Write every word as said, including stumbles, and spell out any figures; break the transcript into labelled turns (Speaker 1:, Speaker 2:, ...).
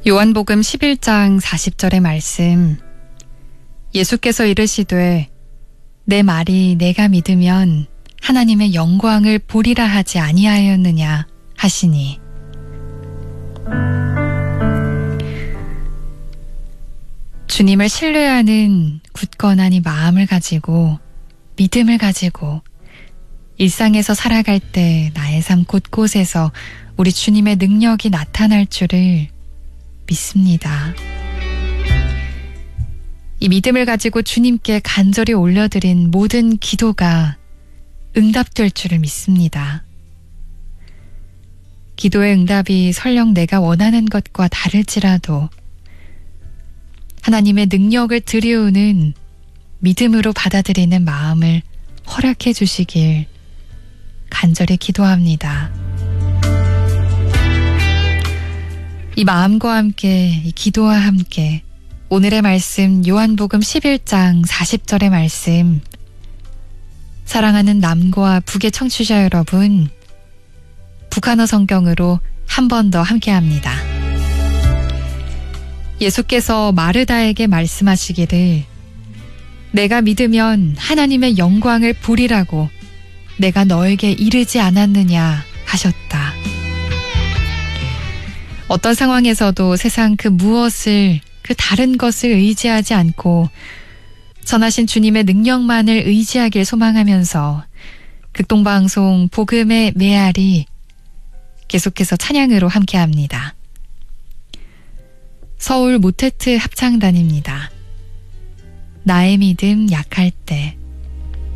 Speaker 1: 요한복음 십일 장 사십 절의 말씀, 예수께서 이르시되 내 말이 내가 믿으면 하나님의 영광을 보리라 하지 아니하였느냐 하시니. 주님을 신뢰하는 굳건한 이 마음을 가지고, 믿음을 가지고 일상에서 살아갈 때 나의 삶 곳곳에서 우리 주님의 능력이 나타날 줄을 믿습니다. 이 믿음을 가지고 주님께 간절히 올려드린 모든 기도가 응답될 줄을 믿습니다. 기도의 응답이 설령 내가 원하는 것과 다를지라도 하나님의 능력을 들이우는 믿음으로 받아들이는 마음을 허락해 주시길 간절히 기도합니다. 이 마음과 함께, 이 기도와 함께 오늘의 말씀 요한복음 십일 장 사십 절의 말씀, 사랑하는 남과 북의 청취자 여러분, 북한어 성경으로 한 번 더 함께합니다. 예수께서 마르다에게 말씀하시기를 내가 믿으면 하나님의 영광을 보리라고 내가 너에게 이르지 않았느냐 하셨다. 어떤 상황에서도 세상 그 무엇을, 그 다른 것을 의지하지 않고 선하신 주님의 능력만을 의지하길 소망하면서 극동방송 복음의 메아리 계속해서 찬양으로 함께합니다. 서울 모테트 합창단입니다. 나의 믿음 약할 때.